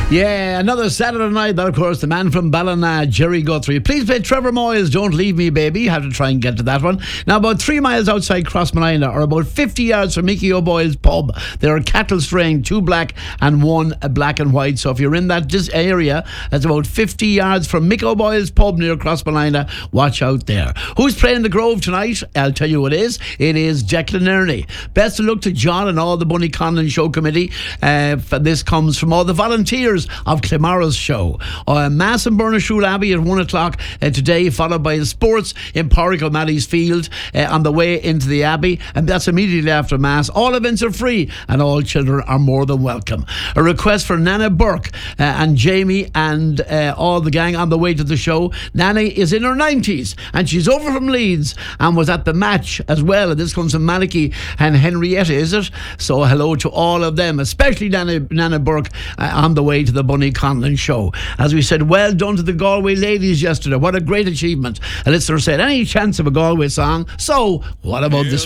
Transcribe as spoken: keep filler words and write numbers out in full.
Yeah, another Saturday night. That, of course, the man from Ballina, Jerry Guthrie. Please play Trevor Moyles, Don't Leave Me Baby. You have to try and get to that one. Now, about three miles outside Crossmolina, or about fifty yards from Mickey O'Boyle's pub, there are cattle straying, two black and one black and white. So if you're in that dis- area, that's about fifty yards from Mickey O'Boyle's pub near Crossmolina. Watch out there. Who's playing the Grove tonight? I'll tell you who it is. It is Declan Ernie. Best of luck to John and all the Bunny Conlon Show Committee. Uh, this comes from all the volunteers of Clamara's show. Uh, Mass in Burnashool Abbey at one o'clock uh, today, followed by sports in Pádraig O'Malley's Field uh, on the way into the Abbey, and that's immediately after Mass. All events are free and all children are more than welcome. A request for Nana Burke uh, and Jamie and uh, all the gang on the way to the show. Nana is in her nineties and she's over from Leeds and was at the match as well. And this comes from Malachy and Henrietta, is it? So hello to all of them, especially Nana, Nana Burke uh, on the way to the Bunny Conlon Show. As we said, well done to the Galway ladies yesterday. What a great achievement. A listener said, any chance of a Galway song? So, what about this one?